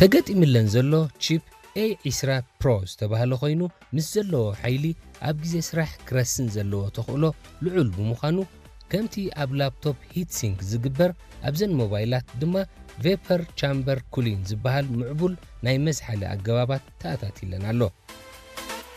ተገጢምለን ዘሎ ቺፕ A20 Pro ዝተባህለ ኮይኑ ምስ ዘለዎ ሓይሊ ኣብ ግዜ ስራሕ ክረስን ዘለዎ ተኽእሎ ልዑል ብምዃኑ ከምቲ ኣብ ላፕቶፕ ሂትሲንክ ዝግበር ኣብዘን ሞባይላት ድማ ቬፐር ቻምበር ኩሊን ዝበሃል ምዕቡል ናይ መዝሓሊ ኣገባባት ተኣታቲለን ኣሎ